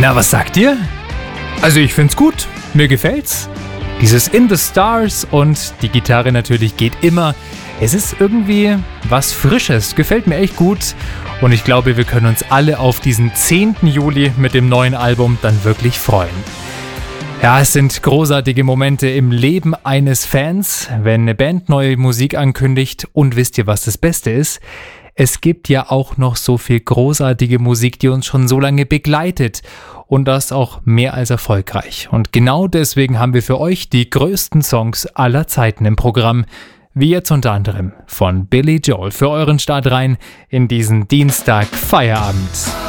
Na, was sagt ihr? Also ich find's gut, mir gefällt's. Dieses In the Stars und die Gitarre natürlich geht immer. Es ist irgendwie was Frisches, gefällt mir echt gut. Und ich glaube, wir können uns alle auf diesen 10. Juli mit dem neuen Album dann wirklich freuen. Ja, es sind großartige Momente im Leben eines Fans, wenn eine Band neue Musik ankündigt. Und wisst ihr, was das Beste ist? Es gibt ja auch noch so viel großartige Musik, die uns schon so lange begleitet. Und das auch mehr als erfolgreich. Und genau deswegen haben wir für euch die größten Songs aller Zeiten im Programm. Wie jetzt unter anderem von Billy Joel für euren Start rein in diesen Dienstag Feierabend.